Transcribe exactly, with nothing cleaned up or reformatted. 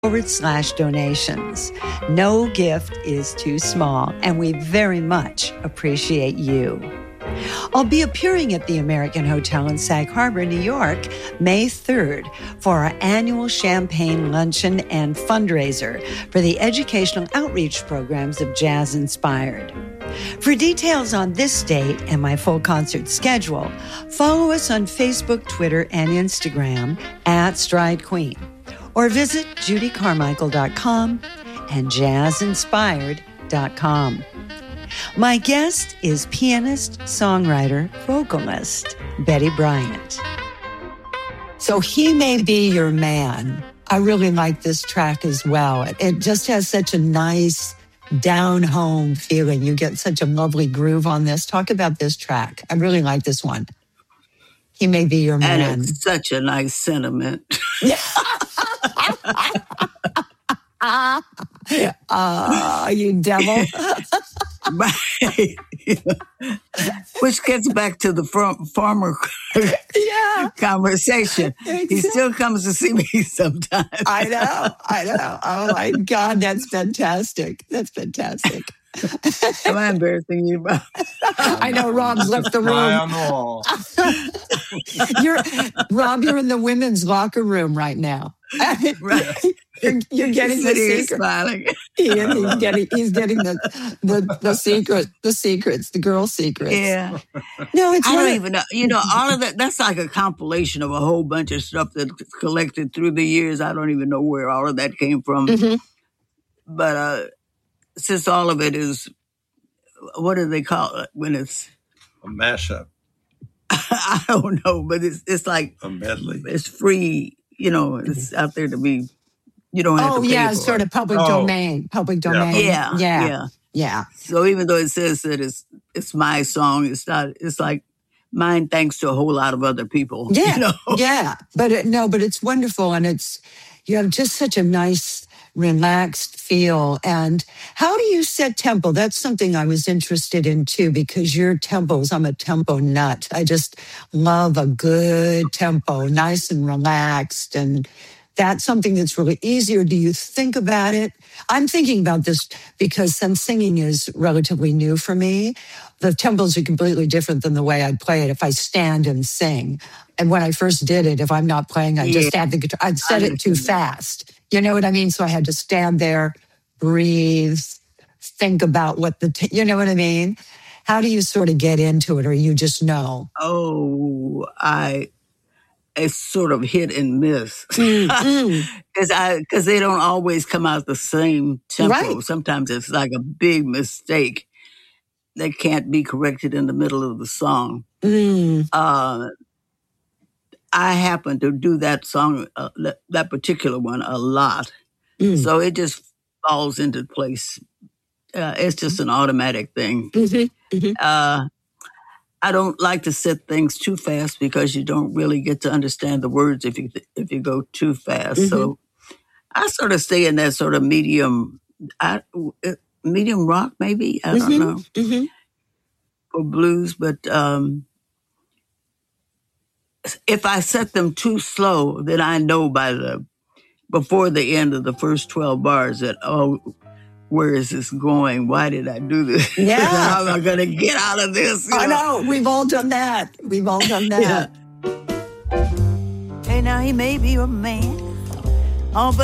forward slash donations. No gift is too small, and we very much appreciate you. I'll be appearing at the American Hotel in Sag Harbor, New York, May third for our annual champagne luncheon and fundraiser for the educational outreach programs of Jazz Inspired. For details on this date and my full concert schedule, follow us on Facebook, Twitter, and Instagram at Stride Queen, or visit judy carmichael dot com and jazz inspired dot com. My guest is pianist, songwriter, vocalist Betty Bryant. So He May Be Your Man. I really like this track as well. It just has such a nice down-home feeling. You get such a lovely groove on this. Talk about this track. I really like this one. He May Be Your Man. And it's such a nice sentiment. Ah, uh, you devil. Right. Which gets back to the farm, farmer yeah. conversation. Exactly. He still comes to see me sometimes. I know. I know. Oh, my God. That's fantastic. That's fantastic. Am I embarrassing you, Bob? I know Rob's left the room. on the wall. you're, Rob, you're in the women's locker room right now. Right. You're, you're getting he's the secret. Smiling. He, he's getting he's getting the, the the secret the secrets the girl secrets. Yeah. No, it's I don't of, even know. You know, all of that. That's like a compilation of a whole bunch of stuff that's collected through the years. I don't even know where all of that came from. Mm-hmm. But uh, since all of it is, what do they call it when it's a mashup? I don't know, but it's it's like a medley. It's free. You know, it's out there to be. You don't have oh, to pay yeah, for sort it. of public oh. domain. Public domain. Yeah, yeah, yeah, yeah. So even though it says that it's it's my song, it's not. It's like mine, thanks to a whole lot of other people. Yeah, you know? yeah. But it, no, but it's wonderful, and it's you have just such a nice, relaxed feel. And how do you set tempo? That's something I was interested in too, because your tempos. I'm a tempo nut. I just love a good tempo, nice and relaxed, and that's something that's really easier. Do you think about it? I'm thinking about this because since singing is relatively new for me, the tempos are completely different than the way I'd play it if I stand and sing. And when I first did it, if I'm not playing, I just Yeah. add the guitar. I'd set it too fast. You know what I mean? So I had to stand there, breathe, think about what the, t- you know what I mean? How do you sort of get into it, or you just know? Oh, I. It's sort of hit and miss Mm, mm. because I because they don't always come out the same tempo. Right. Sometimes it's like a big mistake that can't be corrected in the middle of the song. Mm. Uh, I happen to do that song, uh, that, that particular one, a lot, Mm. so it just falls into place. Uh, it's just an automatic thing. Mm-hmm. Mm-hmm. Uh, I don't like to set things too fast because you don't really get to understand the words if you if you go too fast. Mm-hmm. So I sort of stay in that sort of medium, I, medium rock maybe. I don't Mm-hmm. know Mm-hmm. for blues, but um, if I set them too slow, then I know by the before the end of the first twelve bars that oh. Where is this going? Why did I do this? Yeah. How am I going to get out of this? You I know? know. We've all done that. We've all done that. Yeah. Hey, now he may be a man. Oh, but